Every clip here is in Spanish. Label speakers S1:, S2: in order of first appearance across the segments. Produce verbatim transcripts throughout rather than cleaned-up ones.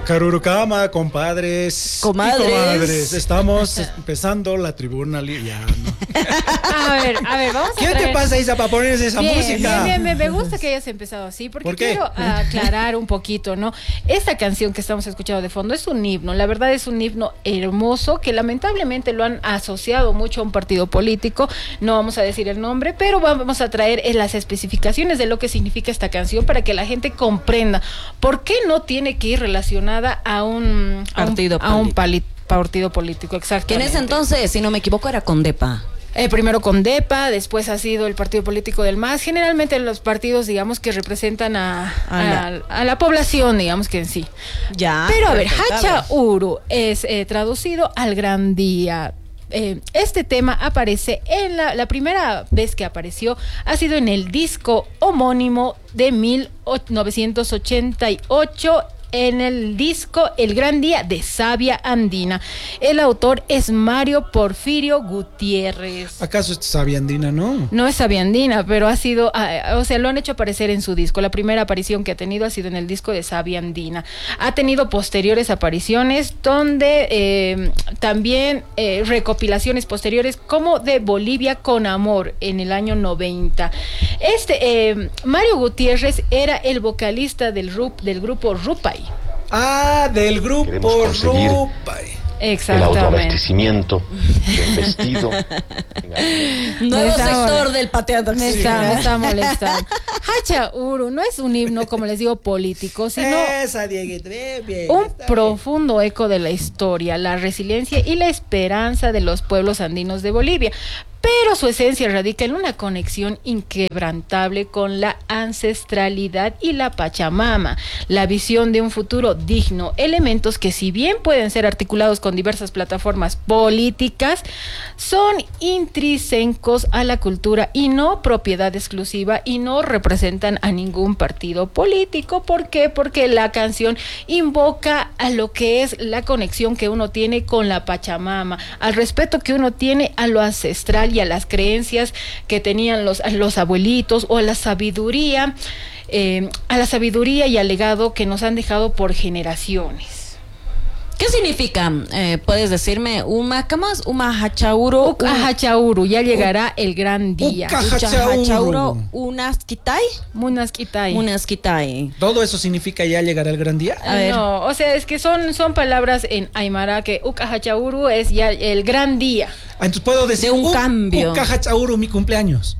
S1: Carurukama, compadres.
S2: Comadres.
S1: Y comadres. Estamos empezando la tribuna. li- Ya, no.
S3: A ver, a ver, vamos a
S1: ¿Qué te
S3: traer-
S1: pasa, Isa, para poner esa
S3: Bien,
S1: música?
S3: bien, bien, me gusta que hayas empezado así, porque
S1: ¿Por qué?
S3: quiero aclarar un poquito, ¿no? Esta canción que estamos escuchando de fondo es un himno, la verdad es un himno hermoso que lamentablemente lo han asociado mucho a un partido político, no vamos a decir el nombre, pero vamos a traer eh, las especificaciones de lo que significa esta canción para que la gente comprenda por qué no tiene que ir relacionada a un a un-
S2: Partido
S3: a un
S2: político.
S3: pali- partido político,
S2: Que en
S3: exactamente.
S2: ese entonces, si no me equivoco, era Condepa.
S3: Eh, primero con DEPA, después ha sido el partido político del MAS, generalmente los partidos, digamos, que representan a,
S2: A
S3: a,
S2: la-
S3: a la población, digamos que en sí.
S2: Ya.
S3: Pero a ver,
S2: perfecto, a ver.
S3: Hacha Uru es eh, traducido al gran día. Eh, este tema aparece en la, la primera vez que apareció, ha sido en el disco homónimo de mil novecientos ochenta y ocho, en el disco El Gran Día de Sabia Andina. El autor es Mario Porfirio Gutiérrez.
S1: ¿Acaso es Sabia Andina, no?
S3: No es Sabia Andina, pero ha sido, ah, o sea, lo han hecho aparecer en su disco. La primera aparición que ha tenido ha sido en el disco de Sabia Andina. Ha tenido posteriores apariciones donde eh, también eh, recopilaciones posteriores como de Bolivia con Amor en el año noventa. Este eh, Mario Gutiérrez era el vocalista del, Rup, del grupo Rupay.
S1: Ah, del grupo
S4: Queremos conseguir
S1: Rupay.
S4: El
S3: Exactamente.
S4: autoabastecimiento, el vestido.
S2: Nuevo
S3: Me está
S2: sector
S3: mol-
S2: del pateando.
S3: Me está, me está molestando. Hacha Uru no es un himno, como les digo, político, sino
S1: Esa, Dieguito, bien, bien,
S3: un
S1: está
S3: profundo eco de la historia, la resiliencia y la esperanza de los pueblos andinos de Bolivia. Pero su esencia radica en una conexión inquebrantable con la ancestralidad y la Pachamama, la visión de un futuro digno, elementos que si bien pueden ser articulados con diversas plataformas políticas, son intrínsecos a la cultura y no propiedad exclusiva y no representan a ningún partido político. ¿Por qué? Porque la canción invoca a lo que es la conexión que uno tiene con la Pachamama, al respeto que uno tiene a lo ancestral y a las creencias que tenían los, los abuelitos, o a la sabiduría, eh, a la sabiduría y al legado que nos han dejado por generaciones.
S2: ¿Qué significa? Eh, ¿Puedes decirme? Uma, ¿cómo es? Uma Hachauro.
S3: Hachauru, ya llegará el gran día.
S1: Uca Hachauro.
S2: Hachauro. Unas Kitay.
S3: Munas Kitay.
S2: Unas Kitay.
S1: ¿Todo eso significa ya llegar al gran día?
S2: A ver.
S3: No, o sea, es que son, son palabras en Aymara que Uca Hachauru es ya el gran día.
S1: Ah, entonces puedo decir
S2: De un
S1: "U-
S2: cambio".
S1: Uca Hachauru, mi cumpleaños.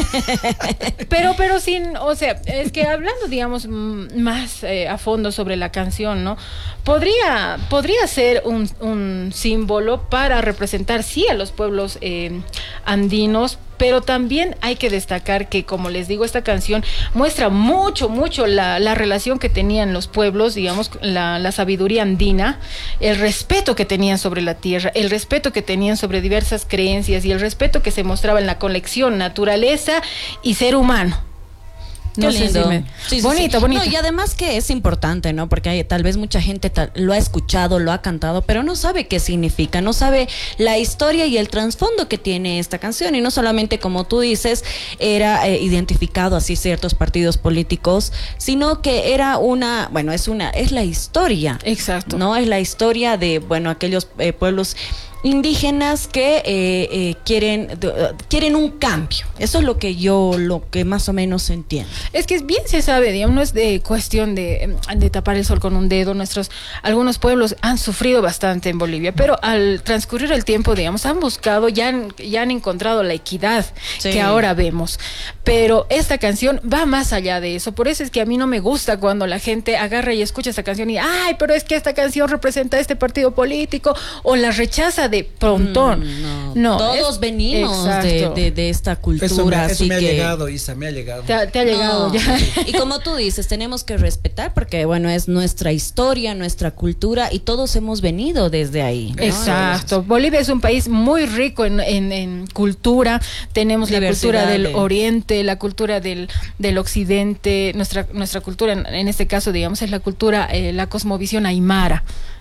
S3: Pero, pero sin, o sea, es que hablando, digamos, mm, más eh, a fondo sobre la canción, ¿no? Podría, podría ser un, un símbolo para representar, sí, a los pueblos eh, andinos, pero también hay que destacar que, como les digo, esta canción muestra mucho, mucho la, la relación que tenían los pueblos, digamos, la, la sabiduría andina, el respeto que tenían sobre la tierra, el respeto que tenían sobre diversas creencias y el respeto que se mostraba en la conexión naturaleza y ser humano.
S2: Qué lindo.
S3: si me-
S2: Sí, sí,
S3: bonito,
S2: sí.
S3: bonito.
S2: No, y además que es importante, ¿no? Porque hay, tal vez mucha gente tal- lo ha escuchado, lo ha cantado, pero no sabe qué significa, no sabe la historia y el trasfondo que tiene esta canción. Y no solamente, como tú dices, era eh, identificado así ciertos partidos políticos, sino que era una, bueno, es una, es la historia.
S3: Exacto.
S2: No, es la historia de, bueno, aquellos eh, pueblos indígenas que eh, eh, quieren de- uh, quieren un cambio. Eso es lo que yo, lo que más o menos entiendo.
S3: Es que bien se sabe, digamos, no es de cuestión de, de tapar el sol con un dedo. Nuestros, algunos pueblos han sufrido bastante en Bolivia, pero al transcurrir el tiempo, digamos, han buscado, ya han, ya han encontrado la equidad
S2: Sí.
S3: que ahora vemos. Pero esta canción va más allá de eso. Por eso es que a mí no me gusta cuando la gente agarra y escucha esta canción y, ay, pero es que esta canción representa a este partido político, o la rechaza de prontón.
S2: Mm, no.
S3: No,
S2: Todos
S3: es-
S2: venimos de,
S3: exacto.
S2: de, de esta cultura.
S1: Eso me, eso
S2: así
S1: me ha
S2: que...
S1: llegado, Isa, me ha llegado.
S3: Te ha, te ha llegado
S2: No.
S3: ya.
S2: Y como tú dices, tenemos que respetar porque, bueno, es nuestra historia, nuestra cultura y todos hemos venido desde ahí, ¿no?
S3: Exacto. Bolivia es un país muy rico en, en, en cultura. Tenemos la
S2: Diversidad
S3: cultura del
S2: de-
S3: oriente, la cultura del, del occidente. Nuestra, nuestra cultura, en, en este caso, digamos, es la cultura, eh, la cosmovisión aymara.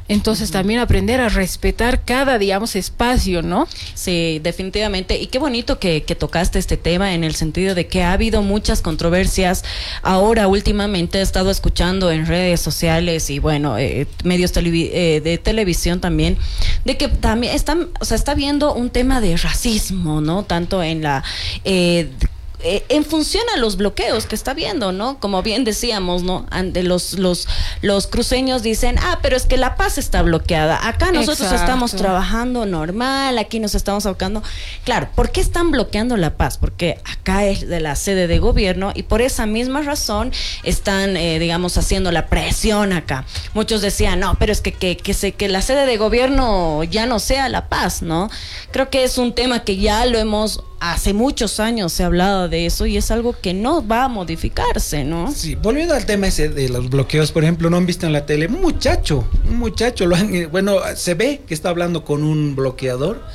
S3: Entonces uh-huh. también aprender a respetar cada, digamos, espacio, ¿no?
S2: Sí, definitivamente. Y qué bonito que, que tocaste este tema en el sentido de que ha habido muchas controversias. Ahora, últimamente he estado escuchando en redes sociales y bueno, eh, medios televi- eh, de televisión también, de que también están, o sea, está habiendo un tema de racismo, ¿no? Tanto en la... Eh, Eh, en función a los bloqueos que está viendo, ¿no? Como bien decíamos, ¿no? Ante los, los, los cruceños dicen, ah, pero es que La Paz está bloqueada. Acá nosotros Exacto. estamos trabajando normal, aquí nos estamos abocando. Claro, ¿por qué están bloqueando La Paz? Porque acá es de la sede de gobierno y por esa misma razón están, eh, digamos, haciendo la presión acá. Muchos decían, no, pero es que, que, que, se, que la sede de gobierno ya no sea La Paz, ¿no? Creo que es un tema que ya lo hemos... Hace muchos años se ha hablado de eso y es algo que no va a modificarse, ¿no?
S1: Sí, volviendo al tema ese de los bloqueos, por ejemplo, ¿no han visto en la tele? Un muchacho, un muchacho, lo han, bueno, se ve que está hablando con un bloqueador.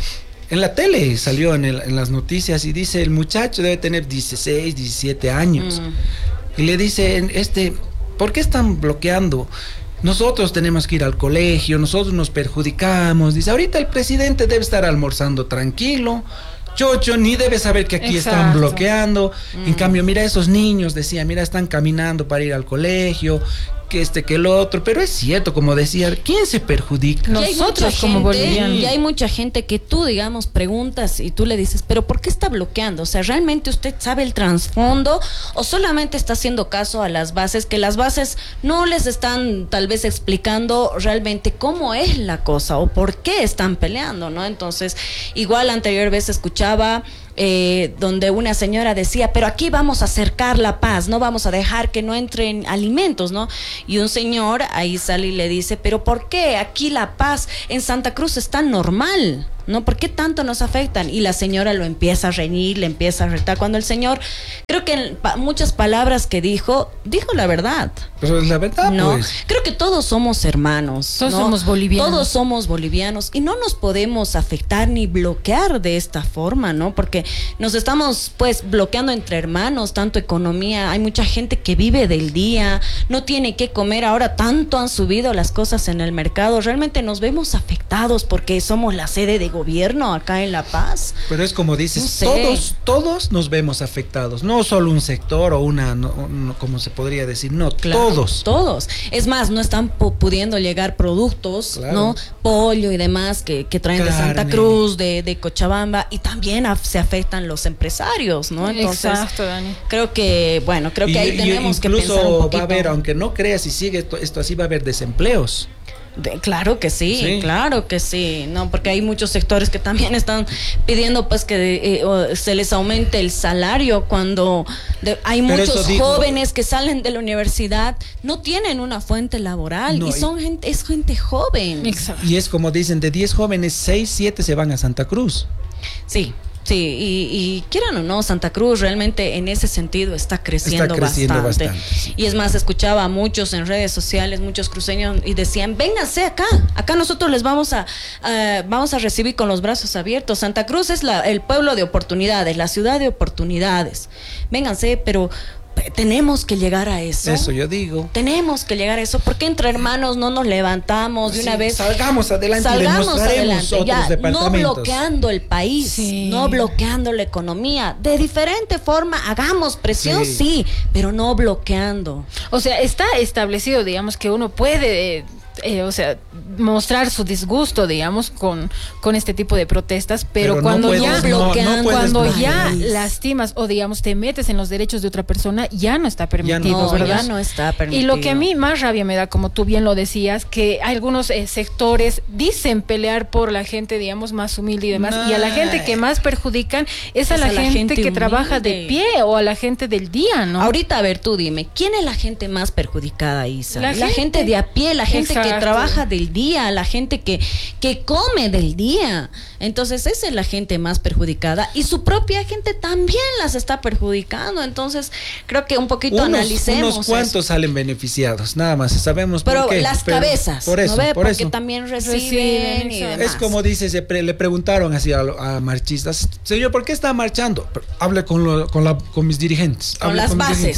S1: En la tele salió en, el, en las noticias y dice, el muchacho debe tener dieciséis, diecisiete años. Mm. Y le dice, este, ¿por qué están bloqueando? Nosotros tenemos que ir al colegio, nosotros nos perjudicamos. Dice, ahorita el presidente debe estar almorzando tranquilo, chocho, ni debe saber que aquí Exacto. están bloqueando. Mm. En cambio, mira esos niños, decía, mira, están caminando para ir al colegio, que este, que el otro. Pero es cierto, como decía, ¿quién se perjudica?
S3: Nosotros como bolivianos.
S2: Y hay mucha gente que tú, digamos, preguntas y tú le dices, pero ¿por qué está bloqueando? O sea, ¿realmente usted sabe el trasfondo o solamente está haciendo caso a las bases, que las bases no les están tal vez explicando realmente cómo es la cosa o por qué están peleando, ¿no? Entonces, igual anterior vez escuchaba Eh, donde una señora decía, pero aquí vamos a acercar la paz, no vamos a dejar que no entren alimentos, ¿no? Y un señor ahí sale y le dice, pero ¿por qué aquí la paz en Santa Cruz está normal? ¿No? ¿Por qué tanto nos afectan? Y la señora lo empieza a reñir, le empieza a retar, cuando el señor, creo que en pa- muchas palabras que dijo, dijo la verdad.
S1: Pero es la verdad,
S2: no,
S1: pues.
S2: creo que todos somos hermanos.
S3: Todos
S2: ¿no?
S3: somos bolivianos.
S2: Todos somos bolivianos y no nos podemos afectar ni bloquear de esta forma, ¿no? Porque nos estamos, pues, bloqueando entre hermanos, tanto economía, hay mucha gente que vive del día, no tiene que comer, ahora tanto han subido las cosas en el mercado, realmente nos vemos afectados porque somos la sede de gobierno acá en La Paz.
S1: Pero es como dices,
S2: no sé.
S1: todos, todos nos vemos afectados, no solo un sector o una, no, no, como se podría decir, no,
S2: claro,
S1: todos.
S2: Todos. Es más, no están pu- pudiendo llegar productos,
S1: claro.
S2: ¿no? Pollo y demás que, que traen
S1: Carne.
S2: de Santa Cruz, de, de Cochabamba, y también af- se afectan los empresarios, ¿no? Entonces,
S3: Exacto, Dani.
S2: creo que, bueno, creo que
S1: Y-
S2: ahí
S1: y
S2: tenemos que
S1: incluso
S2: pensar un poquito.
S1: va a haber, aunque no creas, si sigue esto, esto así, va a haber desempleos.
S2: De- claro que sí,
S1: Sí.
S2: claro que sí, no, porque hay muchos sectores que también están pidiendo pues que eh, o se les aumente el salario cuando de- hay
S1: Pero
S2: muchos
S1: eso digo-
S2: jóvenes que salen de la universidad, no tienen una fuente laboral
S1: No,
S2: y
S1: y-
S2: son gente, es gente joven.
S3: Exacto.
S1: Y es como dicen, de diez jóvenes, seis, siete se van a Santa Cruz.
S2: Sí. Sí, y, y quieran o no, Santa Cruz realmente en ese sentido está creciendo,
S1: Está creciendo
S2: bastante.
S1: bastante, sí.
S2: Y es más, escuchaba a muchos en redes sociales, muchos cruceños, y decían, vénganse acá, acá nosotros les vamos a, uh, vamos a recibir con los brazos abiertos. Santa Cruz es la, el pueblo de oportunidades, la ciudad de oportunidades. Vénganse, pero tenemos que llegar a eso.
S1: Eso yo digo.
S2: Tenemos que llegar a eso, porque entre hermanos no nos levantamos de una
S1: Sí,
S2: vez.
S1: salgamos adelante
S2: Salgamos
S1: y demostraremos
S2: adelante,
S1: otros
S2: ya, no
S1: departamentos.
S2: bloqueando el país,
S3: Sí.
S2: no bloqueando la economía. De diferente forma, hagamos presión,
S1: Sí.
S2: sí, pero no bloqueando.
S3: O sea, está establecido, digamos, que uno puede, eh, eh, o sea, mostrar su disgusto, digamos, con, con este tipo de protestas, pero,
S1: Pero no
S3: cuando
S1: puedes-
S3: ya
S1: no- no
S2: bloquean,
S1: puedes
S3: cuando
S1: bloquear.
S3: ya
S2: País.
S3: lastimas o digamos te metes en los derechos de otra persona, ya no está permitido,
S2: No,
S3: ¿verdad?
S2: ya no está permitido.
S3: Y lo que a mí más rabia me da, como tú bien lo decías, que algunos eh, sectores dicen pelear por la gente, digamos, más humilde y demás, y a la gente que más perjudican es a,
S2: Es
S3: la,
S2: a la
S3: gente,
S2: gente
S3: que trabaja de
S2: humilde.
S3: pie o a la gente del día, ¿no?
S2: Ahorita, a ver, tú dime, ¿quién es la gente más perjudicada, Isa?
S3: La
S2: La,
S3: gente.
S2: gente de a pie, la gente que
S3: Exacto.
S2: trabaja del día, la gente que, que come del día. Entonces, esa es la gente más perjudicada y su propia gente también las está perjudicando. Entonces, creo que un poquito
S1: Unos,
S2: analicemos
S1: unos cuantos
S2: eso.
S1: salen beneficiados, nada más, sabemos por
S2: Pero
S1: qué.
S2: las
S1: Pero
S2: cabezas,
S1: por eso,
S2: ¿no ve?
S1: por
S2: Porque
S1: eso.
S2: también
S3: Reciben,
S2: reciben y
S3: exacto.
S2: demás.
S1: Es como dice, se pre- le preguntaron así a, a marchistas, señor, ¿por qué está marchando? Pero hable con, lo- con, la, con mis dirigentes.
S2: Con
S1: hable
S2: las
S1: mis
S2: bases,
S1: dirigentes.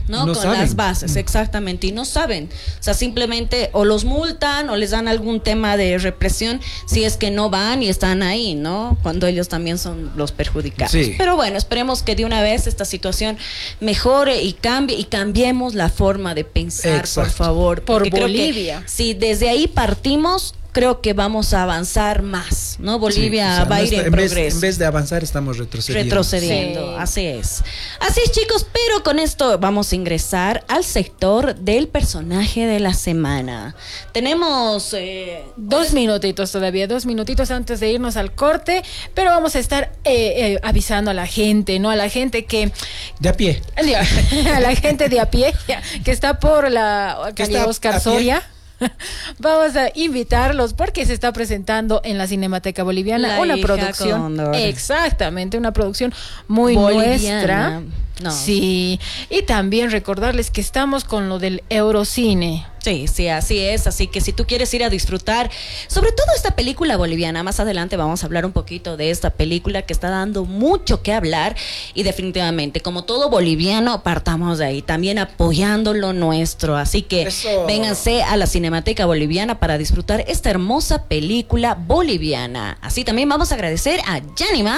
S2: ¿no?
S1: No
S2: Con
S1: saben.
S2: las bases, exactamente, y no saben. O sea, simplemente o los multan o les dan algún tema de represión si es que no van y están ahí, ¿no? Cuando ellos también son los perjudicados.
S1: Sí.
S2: Pero bueno, esperemos que de una vez esta situación mejore y cambie y cambiemos la forma de pensar,
S1: Exacto.
S2: por favor.
S3: Por
S2: porque creo que
S3: Bolivia.
S2: si desde ahí partimos, creo que vamos a avanzar más, ¿no? Bolivia
S1: Sí, o sea,
S2: va a
S1: no
S2: ir
S1: está-
S2: en
S1: en vez,
S2: progreso.
S1: en vez de avanzar, estamos retrocediendo.
S2: Retrocediendo,
S3: Sí.
S2: así es. Así es, chicos, pero con esto vamos a ingresar al sector del personaje de la semana. Tenemos eh,
S3: Dos minutitos todavía, dos minutitos antes de irnos al corte, pero vamos a estar eh, eh, avisando a la gente, ¿no? A la gente que,
S1: De a pie.
S3: a la gente de a pie, que está por la
S1: Que
S3: calle
S1: está
S3: Oscar
S1: a pie.
S3: Soria. Vamos a invitarlos porque se está presentando en la Cinemateca Boliviana
S2: La
S3: una
S2: hija
S3: producción,
S2: Cóndor.
S3: exactamente, una producción muy
S2: Boliviana.
S3: nuestra.
S2: No.
S3: Sí, y también recordarles que estamos con lo del Eurocine.
S2: Sí, sí, así es. Así que si tú quieres ir a disfrutar, sobre todo esta película boliviana, más adelante vamos a hablar un poquito de esta película que está dando mucho que hablar y definitivamente, como todo boliviano, partamos de ahí, también apoyando lo nuestro. Así que
S1: Eso.
S2: vénganse a la Cinemateca Boliviana para disfrutar esta hermosa película boliviana. Así también vamos a agradecer a Yanima.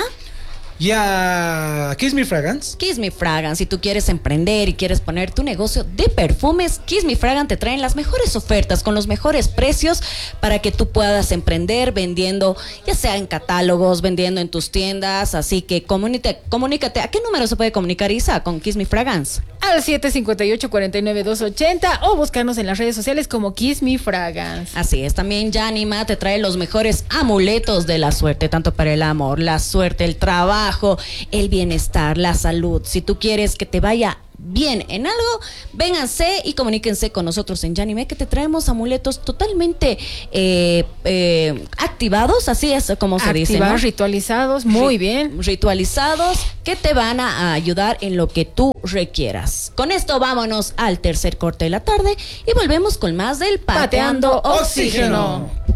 S1: Ya, Kiss Me Fragrance.
S2: Kiss Me Fragrance, si tú quieres emprender y quieres poner tu negocio de perfumes, Kiss Me Fragrance te traen las mejores ofertas con los mejores precios para que tú puedas emprender vendiendo, ya sea en catálogos, vendiendo en tus tiendas. Así que comunícate, comunícate. ¿A qué número se puede comunicar, Isa, con Kiss Me Fragrance?
S3: Al siete cinco ocho, cuatro nueve, dos ocho cero o buscarnos en las redes sociales como Kiss Me Fragrance.
S2: Así es, también Yanima te trae los mejores amuletos de la suerte, tanto para el amor, la suerte, el trabajo, el bienestar, la salud. Si tú quieres que te vaya bien en algo, vénganse y comuníquense con nosotros en Yanime, que te traemos amuletos totalmente eh, eh, activados, así es como se dice, ¿no?
S3: Activar, ritualizados, muy
S2: Ri-
S3: bien.
S2: Ritualizados que te van a ayudar en lo que tú requieras. Con esto vámonos al tercer corte de la tarde y volvemos con más del
S3: Pateando
S2: Pateando
S3: Oxígeno.
S2: Oxígeno.